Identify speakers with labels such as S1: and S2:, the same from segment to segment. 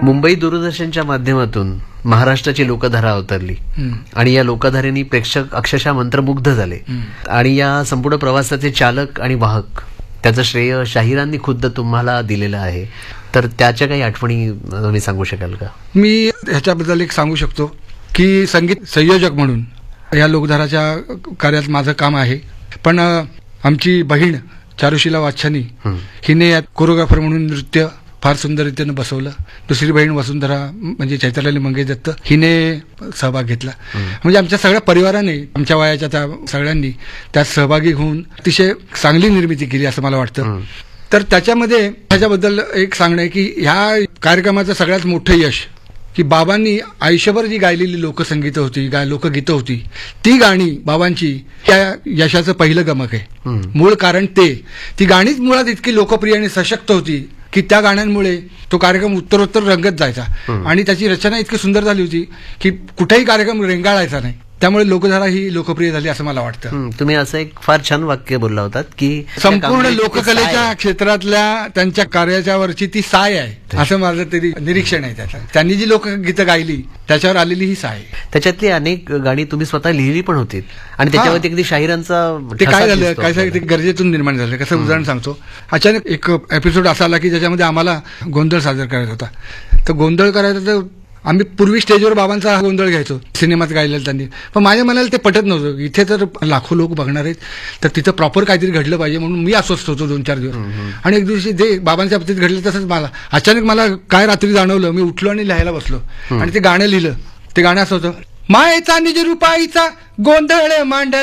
S1: मुंबई दूरदर्शनच्या माध्यमातून महाराष्ट्राची लोकधारा अवतरली आणि या लोकधारेने प्रेक्षक अक्षरशः मंत्रमुग्ध झाले आणि या संपूर्ण प्रवासाचे चालक आणि वाहक त्याचं श्रेय शाहिरांनी खुद्द तुम्हाला दिलेलं आहे. तर त्याच्या काही आठवणी तुम्ही सांगू शकाल का?
S2: मी ह्याच्याबद्दल एक सांगू शकतो की संगीत संयोजक म्हणून या लोकधाराच्या कार्यात माझं काम आहे. पण आमची बहीण चारुशीला वाच्छानी हिने यात कोरिओग्राफर म्हणून नृत्य फार सुंदर रीतीने बसवलं. दुसरी बहीण वसुंधरा म्हणजे चैत्राली मंगेश दत्त हिने सहभाग घेतला. म्हणजे आमच्या सगळ्या परिवाराने आमच्या वयाच्या त्या सगळ्यांनी त्यात सहभागी होऊन अतिशय चांगली निर्मिती केली असं मला वाटतं. तर त्याच्यामध्ये ह्याच्याबद्दल एक सांगणं आहे की ह्या कार्यक्रमाचं सगळ्यात मोठं यश की बाबांनी आयुष्यभर जी गायलेली लोकसंगीतं होती लोकगीतं होती ती गाणी बाबांची त्या यशाचं पहिलं गमक आहे. मूळ कारण ती गाणीच मुळात इतकी लोकप्रिय आणि सशक्त होती की त्या गाण्यांमुळे तो कार्यक्रम उत्तरोत्तर रंगत जायचा आणि त्याची रचना इतकी सुंदर झाली होती की कुठेही कार्यक्रम रेंगाळायचा नाही. त्यामुळे लोकधारा ही लोकप्रिय झाली असं मला वाटतं.
S1: तुम्ही असं एक फार छान वाक्य बोलला होतात की
S2: संपूर्ण लोककलेच्या क्षेत्रातल्या त्यांच्या कार्याच्या वरची ती साय आहे असं माझं तरी निरीक्षण आहे. त्याचं त्यांनी जी लोकगीतं गायली त्याच्यावर आलेली ही साय.
S1: त्याच्यातली अनेक गाणी तुम्ही स्वतः लिहिली पण होती आणि त्याच्यावरती अगदी शाहिरांचा
S2: ते काय झालं काय ते गरजेतून निर्माण झालं. कसं उदाहरण सांगतो. अचानक एक एपिसोड असा आला की ज्याच्यामध्ये आम्हाला गोंधळ सादर करायचा होता. तर गोंधळ करायचा तर आम्ही पूर्वी स्टेजवर बाबांचा गोंधळ घ्यायचो सिनेमात गायलेला त्यांनी. पण माझ्या मनाला ते पटत नव्हतं. इथे तर लाखो लोक बघणार आहेत तर तिथं प्रॉपर काहीतरी घडलं पाहिजे म्हणून मी अस्वस्थ होतो 2-4 दिवस. आणि एक दिवशी जे बाबांच्या बाबतीत घडलं तसंच मला काय रात्री जाणवलं. मी उठलो आणि लिहायला बसलो आणि ते गाणं लिहिलं. ते गाणं असं होतं. मायेचा निज रूपाईचा गोंधळ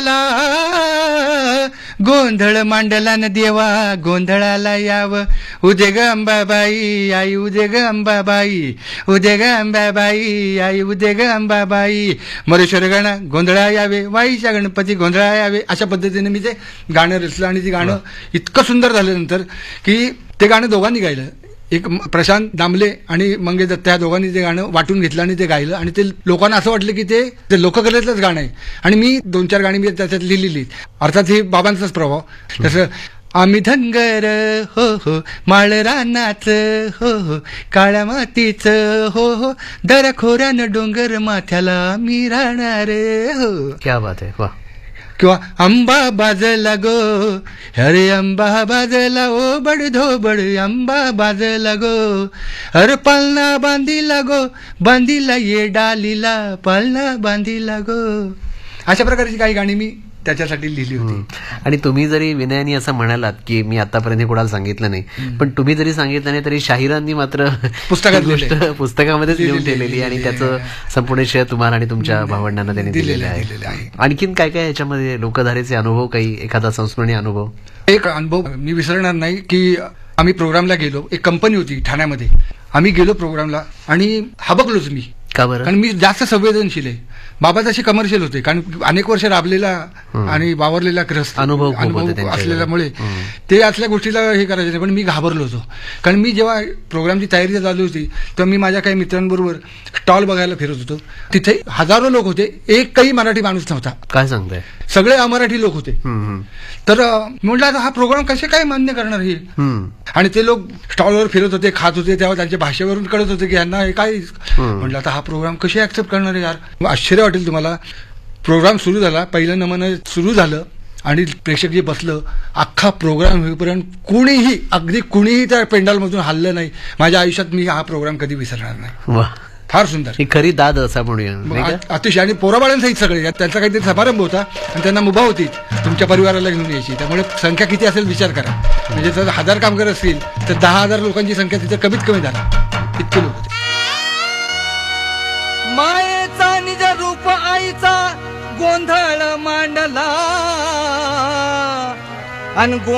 S2: मांडला न देवा गोंधळाला यावं. उदे ग अंबाबाई आई उदे ग अंबाबाई उदे ग अंबाबाई आई उदे ग अंबाबाई मरेश्वर गण गोंधळा यावे वाईच्या गणपती गोंधळा यावे. अशा पद्धतीने मी ते गाणं रचलं आणि ते गाणं इतकं सुंदर झालं नंतर की ते गाणं दोघांनी गायलं. एक प्रशांत दामले आणि मंगेश दत्त या दोघांनी ते गाणं वाटून घेतलं आणि ते गायलं आणि ते लोकांना असं वाटलं की ते लोककलेतलंच गाणं आहे. आणि मी 2-4 गाणी मी त्याच्यात लिहिलेली. अर्थात हे बाबांचाच प्रभाव. जसं आम्ही धनगर हो हो माळ रानाच हो हो काळ्या मातीच हो हो दरखोऱ्यानं डोंगर माथ्याला मी राहणार हो.
S1: क्या बात आहे. वा.
S2: किंवा आंबा बाजला गो अरे आंबा बाजला ओ बड आंबा बाजला गो अरे पालना बांधिला गो बांधिला ये डालीला पालना बांधिला गो. अशा प्रकारची काही गाणी मी त्याच्यासाठी लिहिली होती.
S1: आणि तुम्ही जरी विनयाने असं म्हणालात की मी आतापर्यंत कोणाला सांगितलं नाही पण तुम्ही जरी सांगितलं नाही तरी शाहिरांनी मात्र पुस्तकामध्येच लिहून ठेवलेली आणि त्याचं संपूर्ण श्रेय तुम्हाला आणि तुमच्या भावंडांना त्यांनी दिलेलं आहे. आणखीन काय काय याच्यामध्ये लोकधारेचे अनुभव काही एखादा संस्मरणीय अनुभव?
S2: एक अनुभव मी विसरणार नाही की आम्ही प्रोग्रामला गेलो. एक कंपनी होती ठाण्यामध्ये. आम्ही गेलो प्रोग्रामला आणि हबकलोच मी.
S1: का बरं?
S2: कारण मी जास्त संवेदनशील आहे. बाबा तसे कमर्शियल होते कारण अनेक वर्ष राबलेला आणि वावरलेला ग्रस्त
S1: अनुभव
S2: असलेल्यामुळे ते असल्या गोष्टीला हे करायचे नाही. पण मी घाबरलो होतो कारण मी जेव्हा प्रोग्रामची तयारी चालू होती तेव्हा मी माझ्या काही मित्रांबरोबर स्टॉल बघायला फिरत होतो. तिथे हजारो लोक होते. एकही मराठी माणूस नव्हता.
S1: काय सांगताय?
S2: सगळे अमराठी लोक होते. तर म्हटलं आता हा प्रोग्राम कसे काय मान्य करणार हे. आणि ते लोक स्टॉलवर फिरत होते खात होते तेव्हा त्यांच्या भाषेवरून कळत होते की यांना हे काय. म्हटलं आता हा प्रोग्राम कसे ऍक्सेप्ट करणार आहे यार. आश्चर्य वाटेल तुम्हाला. प्रोग्राम सुरू झाला. पहिलं नमन सुरू झालं आणि प्रेक्षक जे बसलं अख्खा प्रोग्राम होईपर्यंत अगदी कुणीही त्या पेंडॉलमधून हललं नाही. माझ्या आयुष्यात मी हा प्रोग्राम कधी विसरणार नाही. फार सुंदर.
S1: ही खरी दाद असा म्हणूया.
S2: अतिशय. आणि पोराबाळांसहित सगळे त्यांचा काहीतरी समारंभ होता आणि त्यांना मुभा होती तुमच्या परिवाराला घेऊन यायची. त्यामुळे संख्या किती असेल विचार करा. म्हणजे जर 1000 कामगार असतील तर 10,000 लोकांची संख्या तिथे कमीत कमी झाला. इतके लोक होते.
S3: मायेचा निज रूप आईचा गोंधळ मांडला अन